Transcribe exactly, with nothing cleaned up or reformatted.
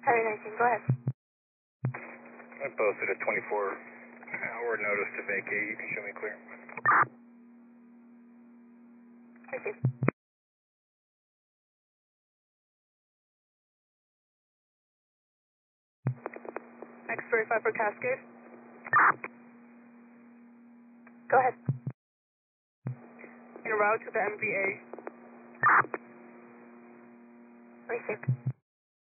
Heavy nineteen, go ahead. I posted a twenty-four hour notice to vacate. You can show me clear. Thank you. X thirty-five for Cascade. Go ahead. En route to the M V A. Receive.